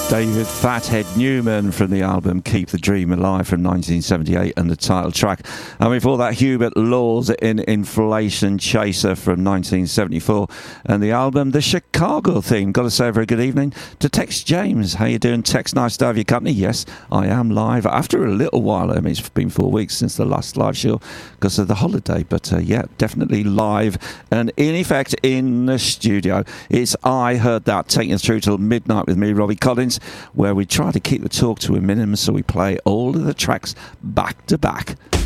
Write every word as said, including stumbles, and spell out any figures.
David Fathead Newman from the album Keep the Dream Alive from nineteen seventy-eight and the title track. And before that, Hubert Laws in Inflation Chaser from nineteen seventy-four and the album The Chicago Theme. Got to say a very good evening to Tex James. How you doing, Tex? Nice to have your company. Yes, I am live after a little while. I mean, it's been four weeks since the last live show because of the holiday. But uh, yeah, definitely live and in effect in the studio. It's I Heard That, taking us through till midnight with me, Robbie Collins, where we try to keep the talk to a minimum, so we play all of the tracks back to back.